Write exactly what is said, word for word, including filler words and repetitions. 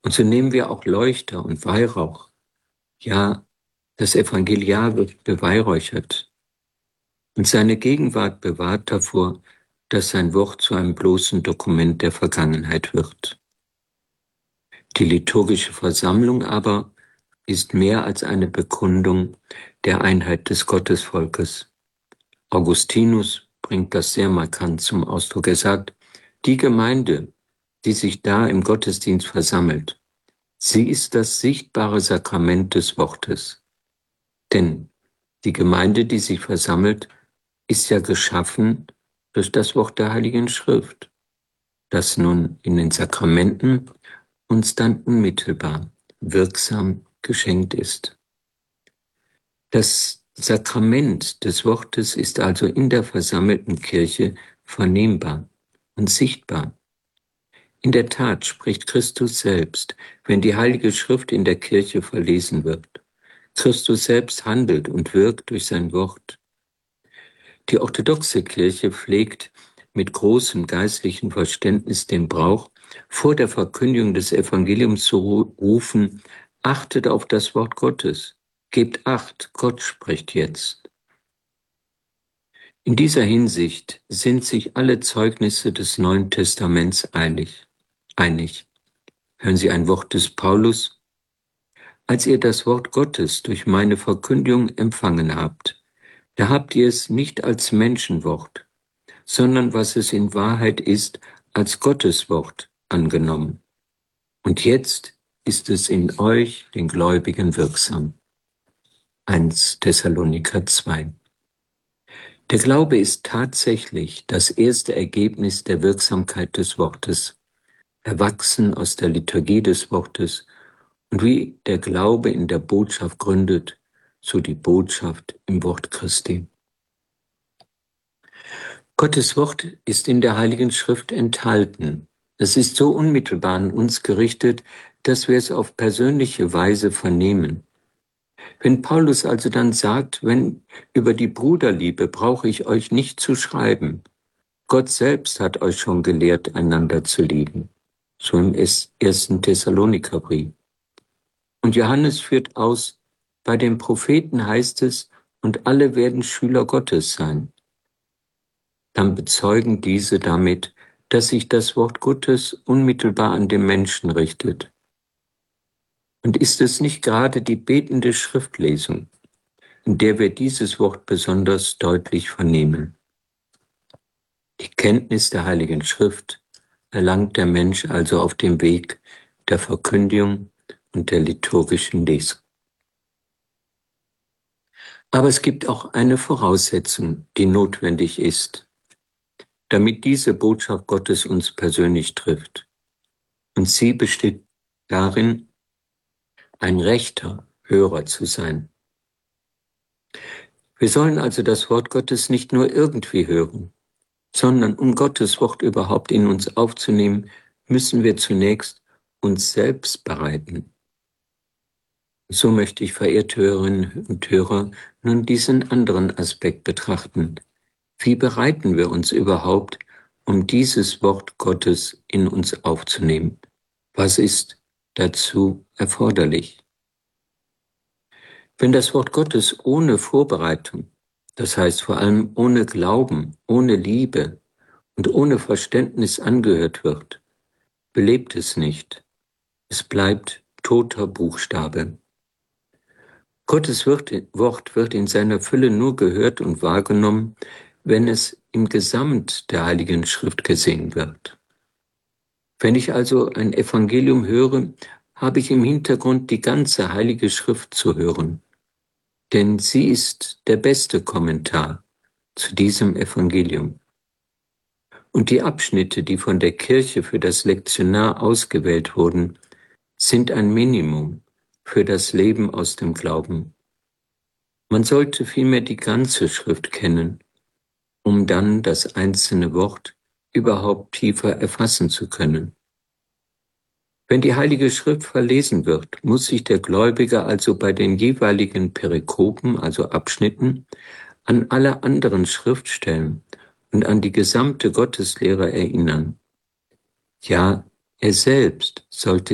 Und so nehmen wir auch Leuchter und Weihrauch. Ja, das Evangeliar wird beweihräuchert und seine Gegenwart bewahrt davor, dass sein Wort zu einem bloßen Dokument der Vergangenheit wird. Die liturgische Versammlung aber ist mehr als eine Bekundung der Einheit des Gottesvolkes. Augustinus bringt das sehr markant zum Ausdruck. Er sagt, die Gemeinde, die sich da im Gottesdienst versammelt, sie ist das sichtbare Sakrament des Wortes. Denn die Gemeinde, die sich versammelt, ist ja geschaffen durch das Wort der Heiligen Schrift, das nun in den Sakramenten uns dann unmittelbar, wirksam geschenkt ist. Das Sakrament des Wortes ist also in der versammelten Kirche vernehmbar und sichtbar. In der Tat spricht Christus selbst, wenn die Heilige Schrift in der Kirche verlesen wird. Christus selbst handelt und wirkt durch sein Wort. Die orthodoxe Kirche pflegt mit großem geistlichen Verständnis den Brauch, vor der Verkündigung des Evangeliums zu rufen, achtet auf das Wort Gottes, gebt Acht, Gott spricht jetzt. In dieser Hinsicht sind sich alle Zeugnisse des Neuen Testaments einig. einig. Hören Sie ein Wort des Paulus: Als ihr das Wort Gottes durch meine Verkündigung empfangen habt, da habt ihr es nicht als Menschenwort, sondern was es in Wahrheit ist, als Gotteswort angenommen. Und jetzt ist es in euch, den Gläubigen, wirksam. erster Thessaloniker zwei. Der Glaube ist tatsächlich das erste Ergebnis der Wirksamkeit des Wortes, erwachsen aus der Liturgie des Wortes, und wie der Glaube in der Botschaft gründet, so die Botschaft im Wort Christi. Gottes Wort ist in der Heiligen Schrift enthalten. Es ist so unmittelbar an uns gerichtet, dass wir es auf persönliche Weise vernehmen. Wenn Paulus also dann sagt, wenn über die Bruderliebe brauche ich euch nicht zu schreiben, Gott selbst hat euch schon gelehrt, einander zu lieben. So im ersten Thessalonikerbrief. Und Johannes führt aus, bei den Propheten heißt es, und alle werden Schüler Gottes sein. Dann bezeugen diese damit, dass sich das Wort Gottes unmittelbar an den Menschen richtet. Und ist es nicht gerade die betende Schriftlesung, in der wir dieses Wort besonders deutlich vernehmen? Die Kenntnis der Heiligen Schrift erlangt der Mensch also auf dem Weg der Verkündigung und der liturgischen Lesung. Aber es gibt auch eine Voraussetzung, die notwendig ist, damit diese Botschaft Gottes uns persönlich trifft. Und sie besteht darin, ein rechter Hörer zu sein. Wir sollen also das Wort Gottes nicht nur irgendwie hören, sondern um Gottes Wort überhaupt in uns aufzunehmen, müssen wir zunächst uns selbst bereiten. So möchte ich, verehrte Hörerinnen und Hörer, nun diesen anderen Aspekt betrachten. Wie bereiten wir uns überhaupt, um dieses Wort Gottes in uns aufzunehmen? Was ist dazu erforderlich? Wenn das Wort Gottes ohne Vorbereitung, das heißt vor allem ohne Glauben, ohne Liebe und ohne Verständnis angehört wird, belebt es nicht. Es bleibt toter Buchstabe. Gottes Wort wird in seiner Fülle nur gehört und wahrgenommen, wenn es im Gesamt der Heiligen Schrift gesehen wird. Wenn ich also ein Evangelium höre, habe ich im Hintergrund die ganze Heilige Schrift zu hören, denn sie ist der beste Kommentar zu diesem Evangelium. Und die Abschnitte, die von der Kirche für das Lektionar ausgewählt wurden, sind ein Minimum für das Leben aus dem Glauben. Man sollte vielmehr die ganze Schrift kennen, um dann das einzelne Wort überhaupt tiefer erfassen zu können. Wenn die Heilige Schrift verlesen wird, muss sich der Gläubige also bei den jeweiligen Perikopen, also Abschnitten, an alle anderen Schriftstellen und an die gesamte Gotteslehre erinnern. Ja, er selbst sollte